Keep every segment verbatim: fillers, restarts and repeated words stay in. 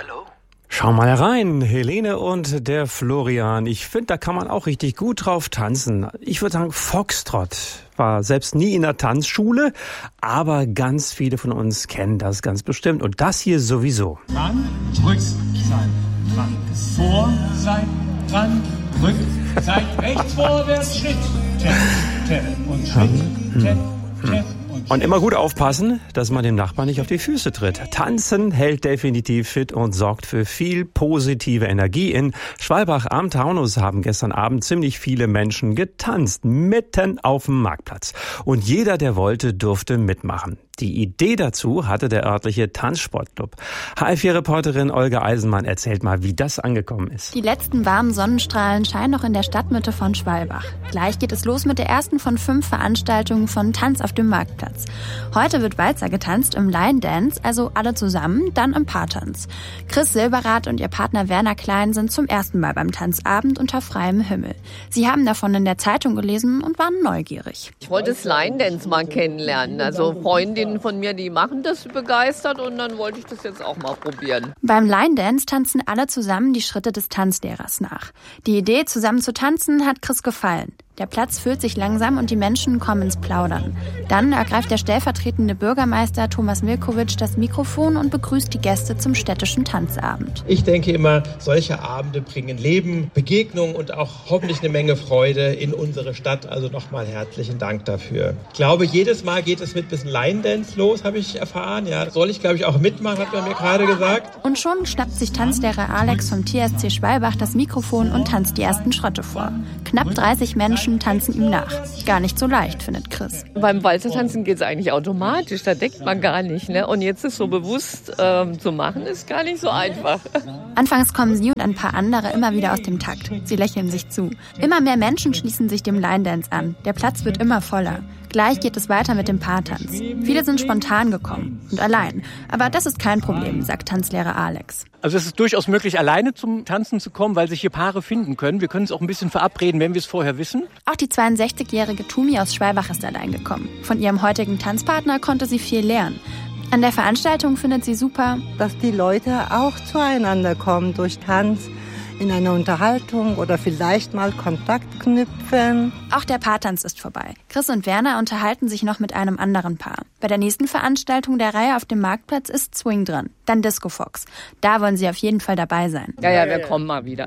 Hallo? Schau mal herein, Helene und der Florian. Ich finde, da kann man auch richtig gut drauf tanzen. Ich würde sagen, Foxtrott war selbst nie in der Tanzschule, aber ganz viele von uns kennen das ganz bestimmt. Und das hier sowieso. Dran, rück, seid dran, vor, seid dran, rück, seid rechts, vorwärts, Schritt, Tap, Tap und Schritt, Tap, Tap. Und immer gut aufpassen, dass man dem Nachbarn nicht auf die Füße tritt. Tanzen hält definitiv fit und sorgt für viel positive Energie. In Schwalbach am Taunus haben gestern Abend ziemlich viele Menschen getanzt, mitten auf dem Marktplatz. Und jeder, der wollte, durfte mitmachen. Die Idee dazu hatte der örtliche Tanzsportclub. H F vier-Reporterin Olga Eisenmann erzählt mal, wie das angekommen ist. Die letzten warmen Sonnenstrahlen scheinen noch in der Stadtmitte von Schwalbach. Gleich geht es los mit der ersten von fünf Veranstaltungen von Tanz auf dem Marktplatz. Heute wird Walzer getanzt im Line Dance, also alle zusammen, dann im Paartanz. Chris Silberath und ihr Partner Werner Klein sind zum ersten Mal beim Tanzabend unter freiem Himmel. Sie haben davon in der Zeitung gelesen und waren neugierig. Ich wollte das Line Dance mal kennenlernen, also Freundinnen von mir, die machen das begeistert und dann wollte ich das jetzt auch mal probieren. Beim Line Dance tanzen alle zusammen die Schritte des Tanzlehrers nach. Die Idee, zusammen zu tanzen, hat Chris gefallen. Der Platz füllt sich langsam und die Menschen kommen ins Plaudern. Dann ergreift der stellvertretende Bürgermeister Thomas Milkowitsch das Mikrofon und begrüßt die Gäste zum städtischen Tanzabend. Ich denke immer, solche Abende bringen Leben, Begegnung und auch hoffentlich eine Menge Freude in unsere Stadt. Also nochmal herzlichen Dank dafür. Ich glaube, jedes Mal geht es mit ein bisschen Line-Dance los, habe ich erfahren. Ja, soll ich, glaube ich, auch mitmachen, hat man mir gerade gesagt. Und schon schnappt sich Tanzlehrer Alex vom T S C Schwalbach das Mikrofon und tanzt die ersten Schritte vor. Knapp dreißig Menschen tanzen ihm nach. Gar nicht so leicht, findet Chris. Beim Walzertanzen geht es eigentlich automatisch, da denkt man gar nicht. Ne? Und jetzt es so bewusst ähm, zu machen, ist gar nicht so einfach. Anfangs kommen sie und ein paar andere immer wieder aus dem Takt. Sie lächeln sich zu. Immer mehr Menschen schließen sich dem Line Dance an. Der Platz wird immer voller. Gleich geht es weiter mit dem Paartanz. Viele sind spontan gekommen und allein. Aber das ist kein Problem, sagt Tanzlehrer Alex. Also es ist durchaus möglich, alleine zum Tanzen zu kommen, weil sich hier Paare finden können. Wir können es auch ein bisschen verabreden, wenn wir es vorher wissen. Auch die zweiundsechzigjährige Tumi aus Schwalbach ist allein gekommen. Von ihrem heutigen Tanzpartner konnte sie viel lernen. An der Veranstaltung findet sie super, dass die Leute auch zueinander kommen durch Tanz, in einer Unterhaltung oder vielleicht mal Kontakt knüpfen. Auch der Paartanz ist vorbei. Chris und Werner unterhalten sich noch mit einem anderen Paar. Bei der nächsten Veranstaltung der Reihe auf dem Marktplatz ist Swing dran, dann Disco Fox. Da wollen sie auf jeden Fall dabei sein. Ja, ja, wir kommen mal wieder.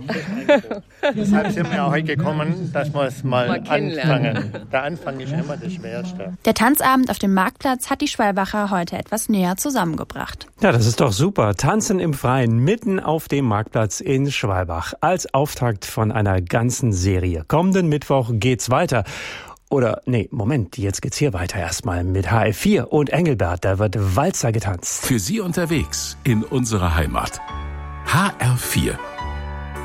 Deshalb sind wir auch heute gekommen, dass wir es mal, mal anfangen. Der Anfang ist immer das Schwerste. Der Tanzabend auf dem Marktplatz hat die Schwalbacher heute etwas näher zusammengebracht. Ja, das ist doch super. Tanzen im Freien, mitten auf dem Marktplatz in Schwalbach. Als Auftakt von einer ganzen Serie. Kommenden Mittwoch geht's weiter. Oder, nee, Moment, jetzt geht's hier weiter erstmal mit H F vier und Engelbert. Da wird Walzer getanzt. Für Sie unterwegs in unserer Heimat. H R vier.